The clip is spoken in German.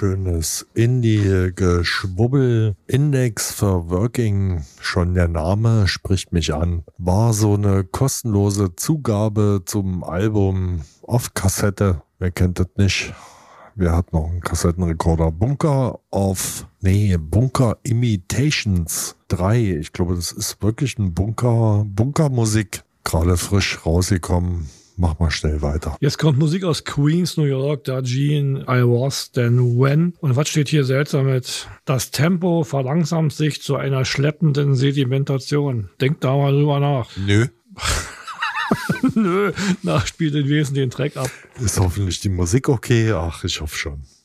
wunderschönes Indie-Geschwubbel. Index for Working, schon der Name spricht mich an. War so eine kostenlose Zugabe zum Album auf Kassette. Wer kennt das nicht? Wer hat noch einen Kassettenrekorder? Bunker Imitations 3. Ich glaube, das ist wirklich ein Bunkermusik. Gerade frisch rausgekommen. Mach mal schnell weiter. Jetzt kommt Musik aus Queens, New York, da Gene, I Was, Then When. Und was steht hier seltsam mit? Das Tempo verlangsamt sich zu einer schleppenden Sedimentation. Denkt da mal drüber nach. Nö. Nö, spielt den Wesentlichen den Track ab. Ist hoffentlich die Musik okay? Ach, ich hoffe schon.